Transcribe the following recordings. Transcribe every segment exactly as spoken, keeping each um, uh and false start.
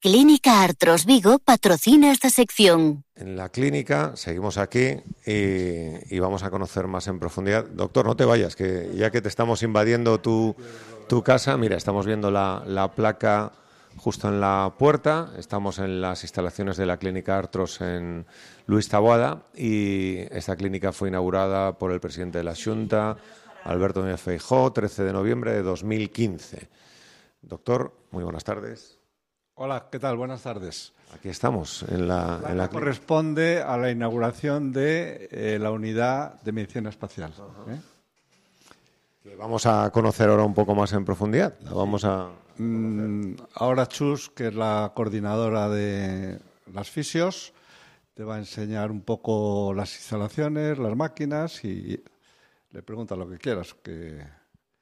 Clínica Artros Vigo patrocina esta sección. En la clínica seguimos aquí y, y vamos a conocer más en profundidad. Doctor, no te vayas, que ya que te estamos invadiendo tu, tu casa, mira, estamos viendo la, la placa justo en la puerta. Estamos en las instalaciones de la Clínica Artros en Luis Taboada y esta clínica fue inaugurada por el presidente de la Xunta, Alberto Núñez Feijóo, trece de noviembre de dos mil quince. Doctor, muy buenas tardes. Hola, ¿qué tal? Buenas tardes. Aquí estamos, en la... la en la corresponde a la inauguración de eh, la unidad de medicina espacial. Uh-huh. ¿eh? Que vamos a conocer ahora un poco más en profundidad. La vamos a... Mm, ahora Chus, que es la coordinadora de las fisios, te va a enseñar un poco las instalaciones, las máquinas y le pregunta lo que quieras, que...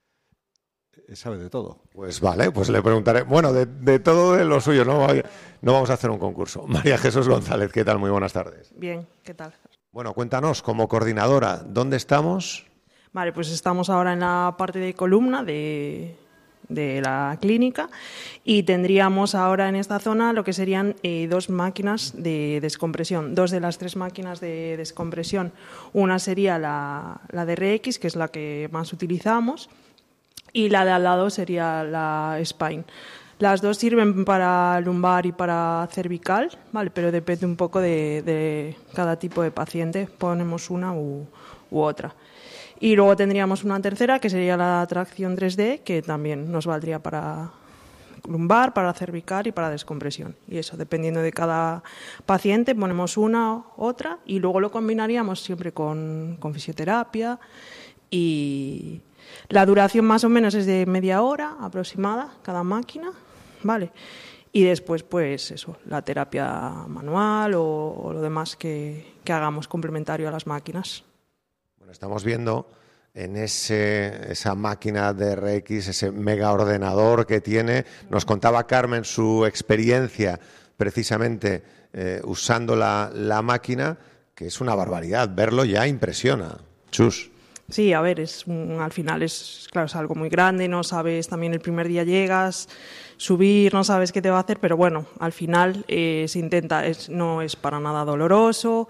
sabe de todo. Pues vale, pues le preguntaré. Bueno, de, de todo de lo suyo, ¿no? No vamos a hacer un concurso. María Jesús González, ¿qué tal? Muy buenas tardes. Bien, ¿qué tal? Bueno, cuéntanos, como coordinadora, ¿dónde estamos? Vale, pues estamos ahora en la parte de columna de, de la clínica y tendríamos ahora en esta zona lo que serían eh, dos máquinas de descompresión, dos de las tres máquinas de descompresión. Una sería la, la de R X, que es la que más utilizamos, y la de al lado sería la Spine. Las dos sirven para lumbar y para cervical, ¿vale? Pero depende un poco de, de cada tipo de paciente. Ponemos una u, u otra. Y luego tendríamos una tercera, que sería la tracción tres D, que también nos valdría para lumbar, para cervical y para descompresión. Y eso, dependiendo de cada paciente, ponemos una, otra, y luego lo combinaríamos siempre con, con fisioterapia y... La duración más o menos es de media hora aproximada cada máquina, ¿vale? Y después, pues eso, la terapia manual o, o lo demás que, que hagamos complementario a las máquinas. Bueno, estamos viendo en ese, esa máquina de R X, ese mega ordenador que tiene. Nos contaba Carmen su experiencia precisamente eh, usando la, la máquina, que es una barbaridad. Verlo ya impresiona. Chus. Sí, a ver, es un, al final es, claro, es algo muy grande, no sabes, también el primer día llegas, subir, no sabes qué te va a hacer, pero bueno, al final eh, se intenta, es, no es para nada doloroso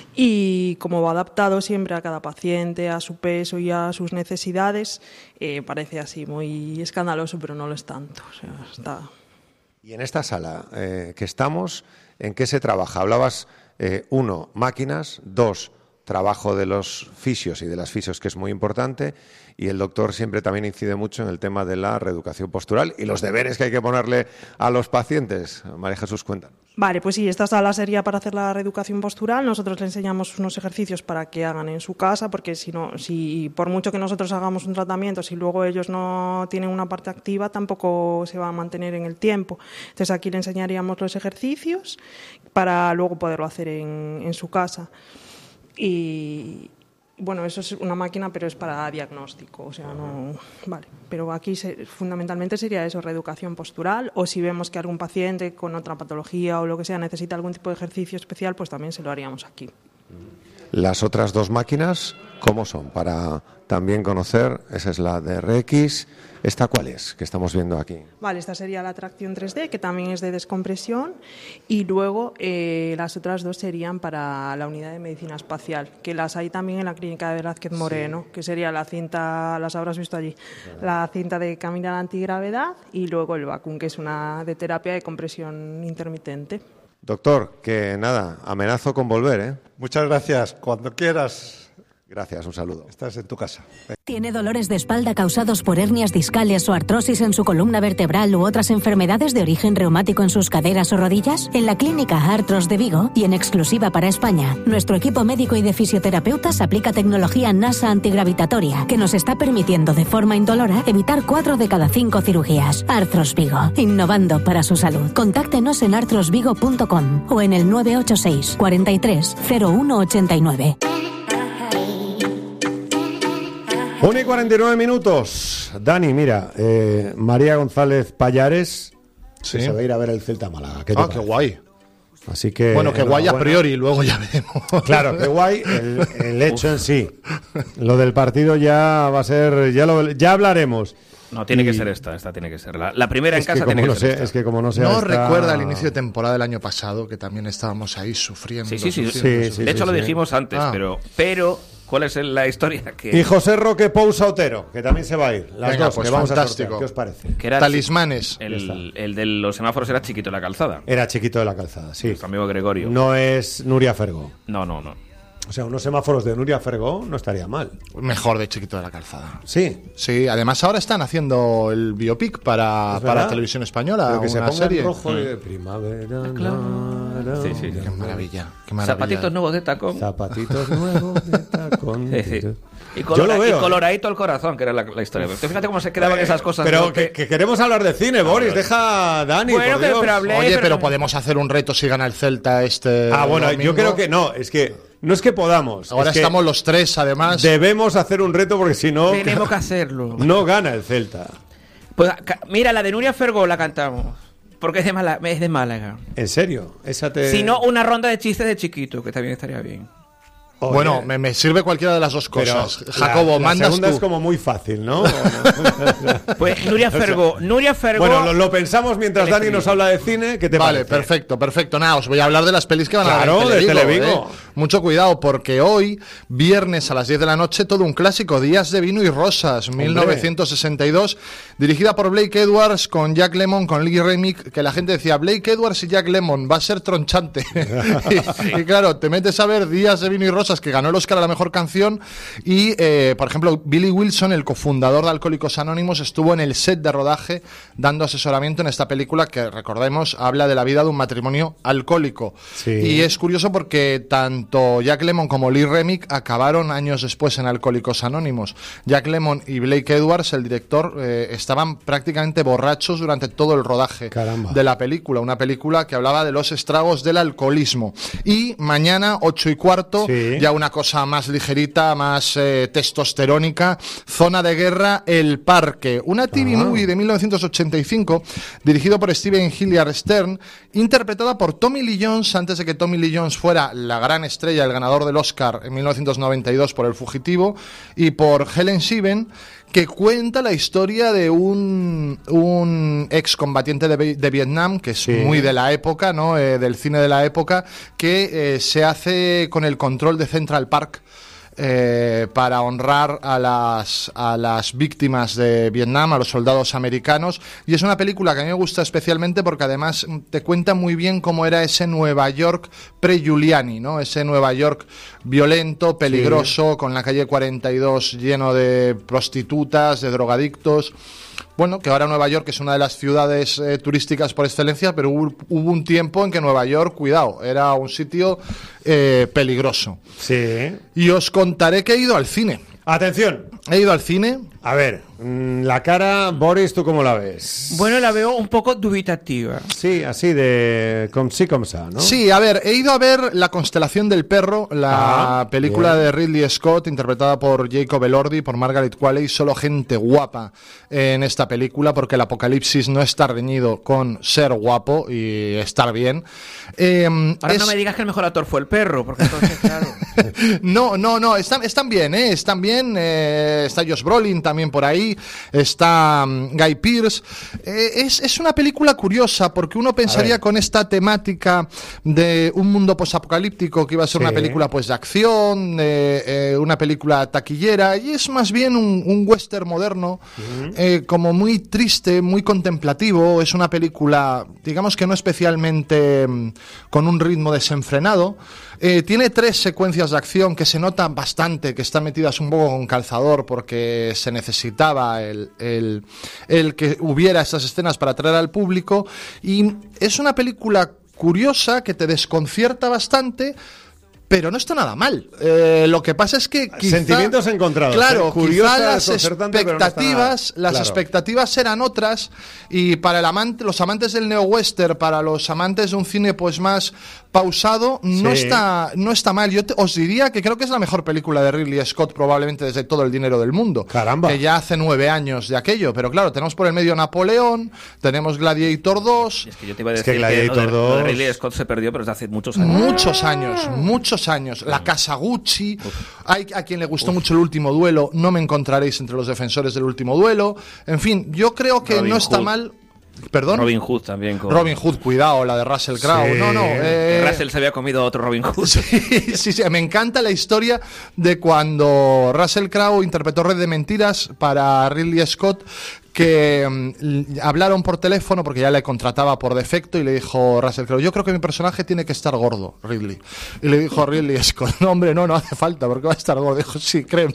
y como va adaptado siempre a cada paciente, a su peso y a sus necesidades, eh, parece así muy escandaloso, pero no lo es tanto. O sea, está... Y en esta sala eh, que estamos, ¿en qué se trabaja? Hablabas, eh, uno, máquinas, dos, trabajo de los fisios y de las fisios, que es muy importante, y el doctor siempre también incide mucho en el tema de la reeducación postural y los deberes que hay que ponerle a los pacientes. María Jesús, cuéntanos. Vale, pues sí, esta sala sería para hacer la reeducación postural. Nosotros le enseñamos unos ejercicios para que hagan en su casa, porque si no, si por mucho que nosotros hagamos un tratamiento, si luego ellos no tienen una parte activa, tampoco se va a mantener en el tiempo. Entonces aquí le enseñaríamos los ejercicios para luego poderlo hacer en, en su casa. Y bueno, eso es una máquina, pero es para diagnóstico, o sea, no, vale. Pero aquí se, fundamentalmente sería eso, reeducación postural, o si vemos que algún paciente con otra patología o lo que sea necesita algún tipo de ejercicio especial, pues también se lo haríamos aquí. Las otras dos máquinas, ¿cómo son? Para también conocer, esa es la de R X. ¿Esta cuál es, que estamos viendo aquí? Vale, esta sería la tracción tres D, que también es de descompresión, y luego eh, las otras dos serían para la unidad de medicina espacial, que las hay también en la clínica de Velázquez Moreno, sí. Que sería la cinta, las habrás visto allí, claro. La cinta de caminar antigravedad y luego el vacum, que es una de terapia de compresión intermitente. Doctor, que nada, amenazo con volver, ¿eh? Muchas gracias, cuando quieras. Gracias, un saludo. Estás en tu casa. ¿Tiene dolores de espalda causados por hernias discales o artrosis en su columna vertebral u otras enfermedades de origen reumático en sus caderas o rodillas? En la Clínica Artros de Vigo, y en exclusiva para España, nuestro equipo médico y de fisioterapeutas aplica tecnología NASA antigravitatoria que nos está permitiendo de forma indolora evitar cuatro de cada cinco cirugías. Artros Vigo, innovando para su salud. Contáctenos en artros vigo punto com o en el nueve ocho seis, cuarenta y tres, cero uno ochenta y nueve. una y cuarenta y nueve minutos. Dani, mira, eh, María González Pallares, sí, se va a ir a ver el Celta Málaga. ¿Qué ah, qué guay. Así que, bueno, qué guay a priori, luego ya veremos. Claro, qué guay el, el hecho en sí. Lo del partido ya va a ser, ya, lo, ya hablaremos. No, tiene y... que ser esta, esta tiene que ser. La, la primera en es casa que tiene que no ser sé, esta. Es que como no sea ¿No esta... recuerda el inicio de temporada del año pasado, que también estábamos ahí sufriendo? Sí, sí, sí. sufriendo, sí, sufriendo? sí, de hecho, lo sí. dijimos antes, Ah. pero, pero ¿cuál es la historia? Que, Y José Roque Pousa Otero, que también se va a ir. Las Venga, dos, pues que vamos fantástico. a sortear. ¿Qué os parece? que era Talismanes. El, el de los semáforos era Chiquito en la calzada. Era Chiquito de la Calzada, sí. Nuestro amigo Gregorio. No es Nuria Fergo. no, no. no. O sea, unos semáforos de Nuria Fergo no estaría mal. Mejor de Chiquito de la Calzada. Sí. Sí, además ahora están haciendo el biopic para, ¿Es para verdad? Televisión Española, Pero que se una ponga serie. en rojo y de primavera. Claro. Sí, sí. Qué maravilla, qué maravilla. Zapatitos nuevos de tacón. Zapatitos nuevos de tacón. Sí, sí. Y, Yo colora, lo y veo, ¿eh? coloradito el corazón, que era la, la historia. Pero fíjate cómo se quedaban esas cosas. Pero ¿no? que, que queremos hablar de cine, Boris. Deja a Dani, Bueno, por que- Dios. pero hablé- Oye, pero pero- podemos hacer un reto si gana el Celta este Ah, bueno, domingo. yo creo que no. Es que no es que podamos. Ahora es que estamos los tres, además. Debemos hacer un reto porque si no, Tenemos que hacerlo. no gana el Celta. Pues, ca- mira, la de Nuria Fergó la cantamos. Porque es de, Málaga, es de Málaga. ¿En serio? Esa te... Si no, una ronda de chistes de Chiquito, que también estaría bien. Oye, Bueno, me, me sirve cualquiera de las dos pero cosas. la- Jacobo, la mandas segunda tú. es como muy fácil, ¿no? Pues Nuria Fergó. Nuria Fergó. Bueno, lo, lo pensamos mientras El Dani estribillo. nos habla de cine. ¿Qué te Vale, parece? perfecto, perfecto. Nada, os voy a hablar de las pelis que van Claro, a dar en de Televigo, Televigo. ¿eh? Mucho cuidado, porque hoy, viernes a las diez de la noche, todo un clásico, Días de Vino y Rosas, mil novecientos sesenta y dos, dirigida por Blake Edwards, con Jack Lemmon, con Lee Remick, que la gente decía, Blake Edwards y Jack Lemmon, va a ser tronchante. y, y claro, te metes a ver Días de Vino y Rosas, que ganó el Oscar a la mejor canción, y, eh, por ejemplo, Billy Wilson, el cofundador de Alcohólicos Anónimos, estuvo en el set de rodaje dando asesoramiento en esta película que, recordemos, habla de la vida de un matrimonio alcohólico. Sí. Y es curioso porque tanto Jack Lemmon como Lee Remick acabaron años después en Alcohólicos Anónimos. Jack Lemmon y Blake Edwards, el director, eh, estaban prácticamente borrachos durante todo el rodaje Caramba. de la película. Una película que hablaba de los estragos del alcoholismo. Y mañana, ocho y cuarto, Sí. ya una cosa más ligerita, más eh, testosterónica, Zona de Guerra, El Parque. Una T V Ah. movie de mil novecientos ochenta y cinco, dirigido por Steven Hilliard Stern, interpretada por Tommy Lee Jones, antes de que Tommy Lee Jones fuera la gran estrella, el ganador del Oscar en mil novecientos noventa y dos por El Fugitivo, y por Helen Shiven, que cuenta la historia de un, un excombatiente de, Vi- de Vietnam, que es Sí. muy de la época, ¿no? Eh, del cine de la época, que eh, se hace con el control de Central Park. Eh, para honrar a las, a las víctimas de Vietnam, a los soldados americanos, y es una película que a mí me gusta especialmente porque además te cuenta muy bien cómo era ese Nueva York pre-Giuliani, ¿no? Ese Nueva York violento, peligroso, con la calle cuarenta y dos lleno de prostitutas, de drogadictos. Bueno, que ahora Nueva York es una de las ciudades eh, turísticas por excelencia, pero hubo, hubo un tiempo en que Nueva York, cuidado, era un sitio eh, peligroso. Sí. Y os contaré que he ido al cine. Atención. He ido al cine. A ver, mm, la cara, Boris, ¿tú cómo la ves? Bueno, la veo un poco dubitativa. Sí, así de com sí, com ça, ¿no? Sí, a ver, he ido a ver La constelación del perro, la Ah, película bien. de Ridley Scott, interpretada por Jacob Elordi, por Margaret Qualley, solo gente guapa en esta película, porque el apocalipsis no está reñido con ser guapo y estar bien. Eh, Ahora es- no me digas que el mejor actor fue el perro, porque entonces, claro. No, no, no, están, están bien, ¿eh? Están bien. eh, está Josh Brolin también por ahí. Está mm, Guy Pearce. Eh, es, es una película curiosa porque uno pensaría ver. con esta temática de un mundo posapocalíptico que iba a ser Sí. una película pues de acción, eh, eh, una película taquillera, y es más bien un, un western moderno, eh, como muy triste, muy contemplativo. Es una película, digamos que no especialmente mm, con un ritmo desenfrenado. Eh, tiene tres secuencias de acción que se notan bastante, que están metidas un poco con calzador porque se necesitaba el, el, el que hubiera estas escenas para atraer al público, y es una película curiosa que te desconcierta bastante, pero no está nada mal. Eh, lo que pasa es que quizá, Sentimientos encontrados, Claro, ¿eh? Curiosa, quizá las desconcertante, pero no está expectativas, nada- las claro. expectativas eran otras, y para el amante, los amantes del neo-western, para los amantes de un cine pues más pausado, no Sí. está no está mal. Yo te- os diría que creo que es la mejor película de Ridley Scott probablemente desde Todo el dinero del mundo. Caramba. Que ya hace nueve años de aquello, pero claro, tenemos por el medio Napoleón, tenemos Gladiator dos, Es que yo te iba a Es decir que que, Gladiator lo de- lo de dos Ridley Scott se perdió, pero desde hace muchos años. muchos años, muchos muchos años. La Casa Gucci, hay a quien le gustó Uf. mucho El Último Duelo, no me encontraréis entre los defensores del Último Duelo. En fin, yo creo que Robin no está Hood. mal. ¿Perdón? Robin Hood también. Con... Robin Hood, cuidado, la de Russell Crowe. Sí. No, no. Eh... Russell se había comido otro Robin Hood. Sí, sí, sí. Me encanta la historia de cuando Russell Crowe interpretó Red de Mentiras para Ridley Scott, que um, hablaron por teléfono porque ya le contrataba por defecto y le dijo Russell Crowe, yo creo que mi personaje tiene que estar gordo, Ridley. Y le dijo Ridley Scott, no hombre, no, no hace falta porque va a estar gordo. Dijo, sí, créeme.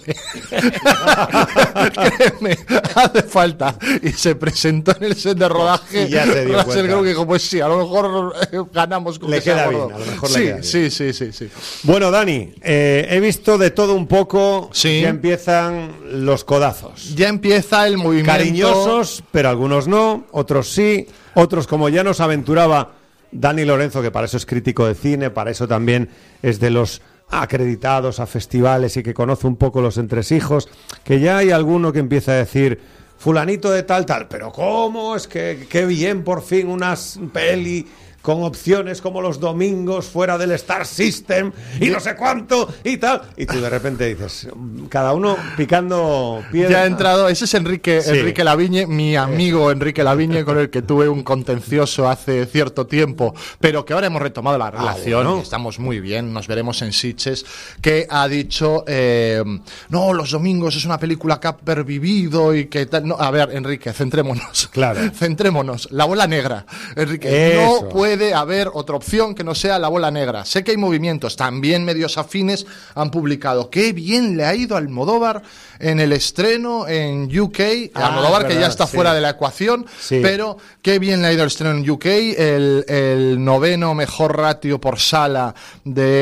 créeme, hace falta. Y se presentó en el set de rodaje. Y ya se dio Russell cuenta. Crowe dijo, pues sí, a lo mejor eh, ganamos con Le que sea queda gordo. bien, a lo mejor le sí, queda bien. sí, sí, sí, sí. Bueno, Dani, eh, he visto de todo un poco. Sí. Ya empiezan los codazos. Ya empieza el movimiento. Cariñosos, pero algunos no, otros sí, otros como ya nos aventuraba Dani Lorenzo, que para eso es crítico de cine, para eso también es de los acreditados a festivales y que conoce un poco los entresijos, que ya hay alguno que empieza a decir fulanito de tal, tal, pero ¿cómo? Es que qué bien por fin una peli con opciones como los domingos fuera del Star System y no sé cuánto y tal. Y tú de repente dices, cada uno picando piedra. Ya ha entrado, ese es Enrique, Sí. Enrique Lavigne, mi amigo Enrique Lavigne, con el que tuve un contencioso hace cierto tiempo, pero que ahora hemos retomado la relación, bueno. y estamos muy bien, nos veremos en Sitges, que ha dicho, eh, no, los domingos es una película que ha pervivido y que tal. No, a ver, Enrique, centrémonos. Claro. Centrémonos. La bola negra. Enrique, Eso. no puede haber otra opción que no sea la bola negra. Sé que hay movimientos, también medios afines han publicado qué bien le ha ido a Almodóvar en el estreno en U K. Ah, Almodóvar que verdad, ya está sí. fuera de la ecuación, Sí. pero qué bien le ha ido el estreno en U K, el, el noveno mejor ratio por sala de